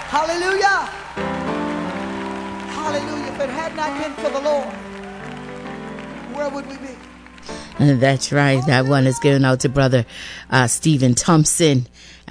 Hallelujah. Hallelujah. If it had not been for the Lord, where would we be? That's right. That one is going out to Brother Stephen Thompson.